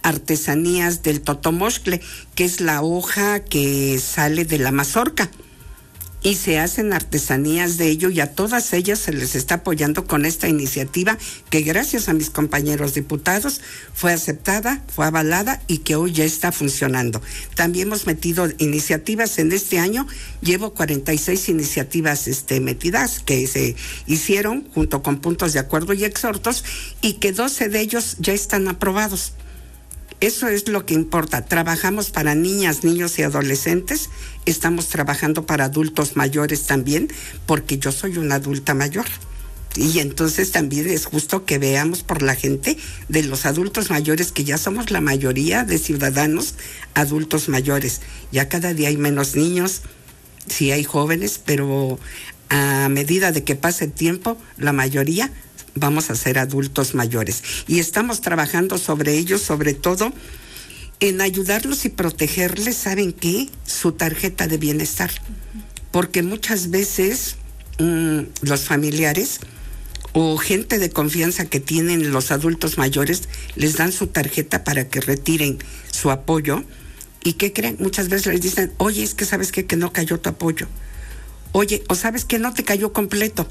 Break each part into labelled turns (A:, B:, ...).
A: artesanías del totomoscle, que es la hoja que sale de la mazorca. Y se hacen artesanías de ello y a todas ellas se les está apoyando con esta iniciativa que gracias a mis compañeros diputados fue aceptada, fue avalada y que hoy ya está funcionando. También hemos metido iniciativas en este año, llevo 46 iniciativas metidas que se hicieron junto con puntos de acuerdo y exhortos y que 12 de ellos ya están aprobados. Eso es lo que importa. Trabajamos para niñas, niños y adolescentes. Estamos trabajando para adultos mayores también, porque yo soy una adulta mayor. Y entonces también es justo que veamos por la gente de los adultos mayores, que ya somos la mayoría de ciudadanos adultos mayores. Ya cada día hay menos niños, sí hay jóvenes, pero a medida de que pase el tiempo, la mayoría vamos a ser adultos mayores. Y estamos trabajando sobre ellos, sobre todo en ayudarlos y protegerles, ¿saben qué? Su tarjeta de bienestar. Porque muchas veces los familiares o gente de confianza que tienen los adultos mayores les dan su tarjeta para que retiren su apoyo. ¿Y qué creen? Muchas veces les dicen, oye, es que ¿sabes qué? Que no cayó tu apoyo. Oye, o ¿sabes qué? No te cayó completo.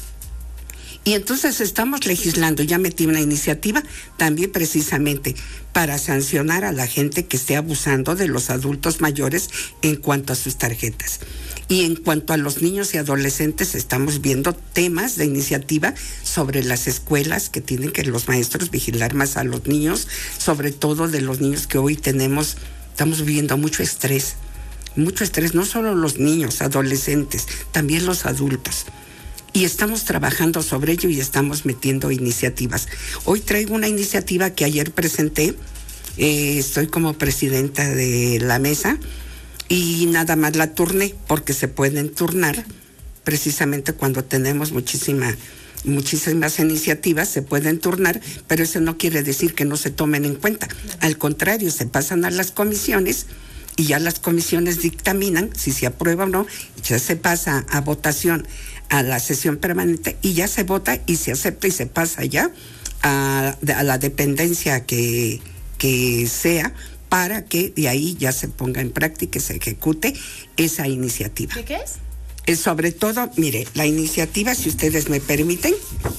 A: Y entonces estamos legislando, ya metí una iniciativa también precisamente para sancionar a la gente que esté abusando de los adultos mayores en cuanto a sus tarjetas. Y en cuanto a los niños y adolescentes, estamos viendo temas de iniciativa sobre las escuelas, que tienen que los maestros vigilar más a los niños, sobre todo de los niños que hoy estamos viviendo mucho estrés, no solo los niños, adolescentes, también los adultos. Y estamos trabajando sobre ello y estamos metiendo iniciativas. Hoy traigo una iniciativa que ayer presenté, estoy como presidenta de la mesa y nada más la turné porque se pueden turnar precisamente cuando tenemos muchísimas iniciativas, se pueden turnar, pero eso no quiere decir que no se tomen en cuenta. Al contrario, se pasan a las comisiones y ya las comisiones dictaminan si se aprueba o no, ya se pasa a votación a la sesión permanente y ya se vota y se acepta y se pasa ya a la dependencia que sea, para que de ahí ya se ponga en práctica y se ejecute esa iniciativa.
B: ¿De qué es?
A: Sobre todo, mire, la iniciativa, si ustedes me permiten,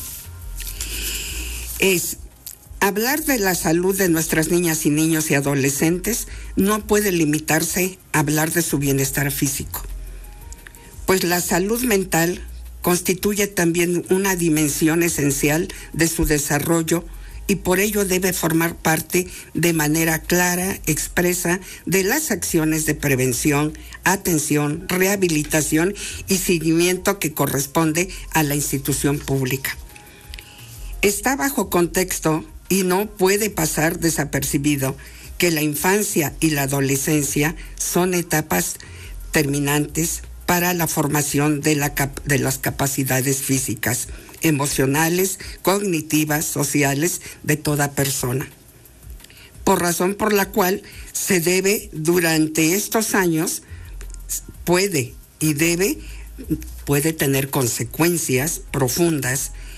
A: es hablar de la salud de nuestras niñas y niños y adolescentes. No puede limitarse a hablar de su bienestar físico, pues la salud mental constituye también una dimensión esencial de su desarrollo y por ello debe formar parte de manera clara, expresa, de las acciones de prevención, atención, rehabilitación y seguimiento que corresponde a la institución pública. Está bajo contexto y no puede pasar desapercibido que la infancia y la adolescencia son etapas terminantes para la formación de las capacidades físicas, emocionales, cognitivas, sociales de toda persona. Por razón por la cual se debe, durante estos años, puede tener consecuencias profundas